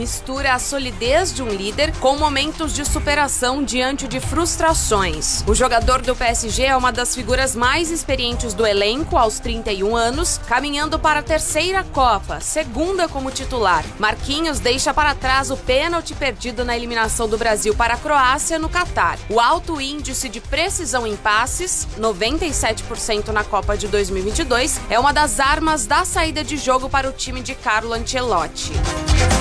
mistura a solidez de um líder com momentos de superação diante de frustrações. O jogador do PSG é uma das figuras mais experientes do elenco aos 31 anos, caminhando para a terceira Copa, segunda como titular. Marquinhos deixa para trás o pênalti perdido na eliminação do Brasil para a Croácia no Catar. O alto índice de precisão em passes, 97% na Copa de 2022, é uma das armas da saída de jogo para o time de Carlo Ancelotti.